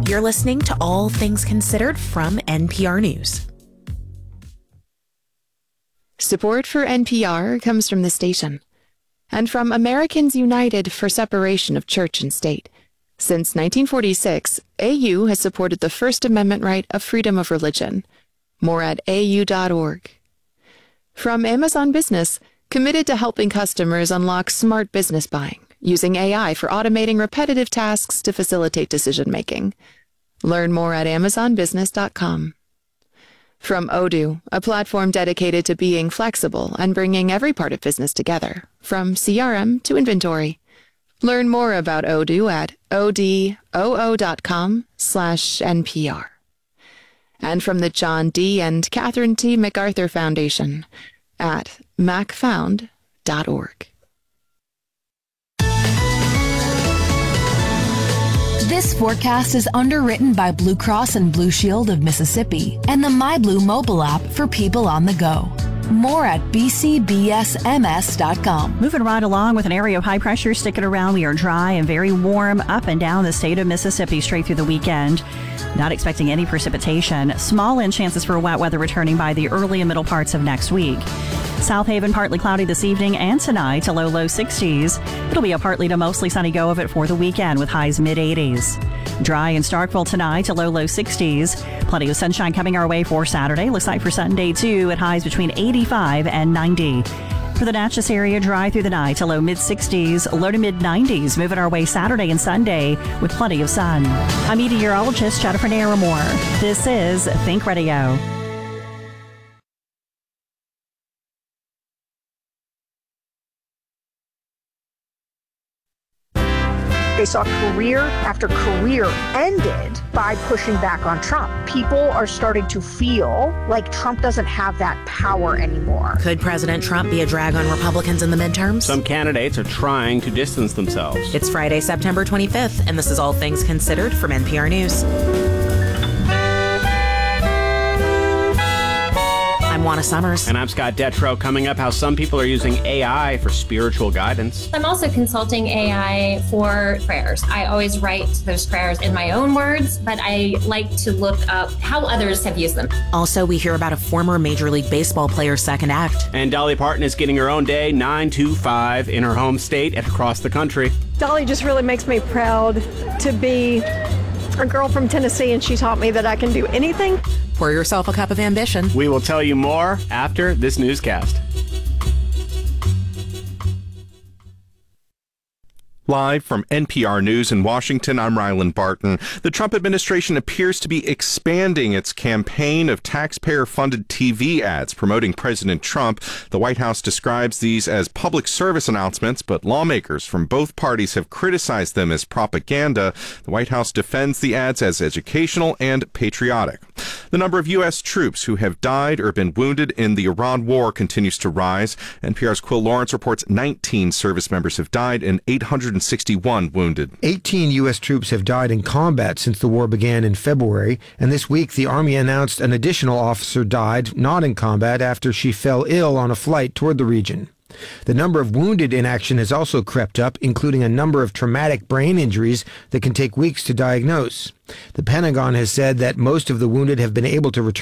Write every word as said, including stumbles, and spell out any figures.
You're listening to All Things Considered from N P R News. Support for N P R comes from the station and from Americans United for Separation of Church and State. Since nineteen forty-six, A U has supported the First Amendment right of freedom of religion. More at A U dot org. From Amazon Business, committed to helping customers unlock smart business buying, using A I for automating repetitive tasks to facilitate decision-making. Learn more at amazon business dot com. From Odoo, a platform dedicated to being flexible and bringing every part of business together, from C R M to inventory. Learn more about Odoo at odoo dot com slash N P R. And from the John D. and Catherine T. MacArthur Foundation at mac found dot org. This forecast is underwritten by Blue Cross and Blue Shield of Mississippi and the MyBlue mobile app for people on the go. More at b c b s m s dot com. Moving right along with an area of high pressure sticking around. We are dry and very warm up and down the state of Mississippi straight through the weekend. Not expecting any precipitation. Small in chances for wet weather returning by the early and middle parts of next week. South Haven, partly cloudy this evening and tonight, a low, low sixties. It'll be a partly to mostly sunny go of it for the weekend with highs mid-eighties. Dry in Starkville tonight, a low, low sixties. Plenty of sunshine coming our way for Saturday. Looks like for Sunday, too, at highs between eighty-five and ninety. For the Natchez area, dry through the night, a low mid-sixties, low to mid-nineties. Moving our way Saturday and Sunday with plenty of sun. I'm meteorologist Jennifer Naramore. This is Think Radio. They saw career after career ended by pushing back on Trump. People are starting to feel like Trump doesn't have that power anymore. Could President Trump be a drag on Republicans in the midterms? Some candidates are trying to distance themselves. It's Friday, September twenty-fifth, and this is All Things Considered from N P R News. I'm Juana Summers. And I'm Scott Detrow. Coming up, how some people are using A I for spiritual guidance. I'm also consulting A I for prayers. I always write those prayers in my own words, but I like to look up how others have used them. Also, we hear about a former Major League Baseball player's second act. And Dolly Parton is getting her own day, nine to five, in her home state and across the country. Dolly just really makes me proud to be a girl from Tennessee, and she taught me that I can do anything. Pour yourself a cup of ambition. We will tell you more after this newscast. Live from N P R News in Washington, I'm Rylan Barton. The Trump administration appears to be expanding its campaign of taxpayer-funded T V ads promoting President Trump. The White House describes these as public service announcements, but lawmakers from both parties have criticized them as propaganda. The White House defends the ads as educational and patriotic. The number of U S troops who have died or been wounded in the Iran war continues to rise. N P R's Quill Lawrence reports nineteen service members have died and eight hundred sixty-one wounded. eighteen U S troops have died in combat since the war began in February, and this week the Army announced an additional officer died, not in combat, after she fell ill on a flight toward the region. The number of wounded in action has also crept up, including a number of traumatic brain injuries that can take weeks to diagnose. The Pentagon has said that most of the wounded have been able to return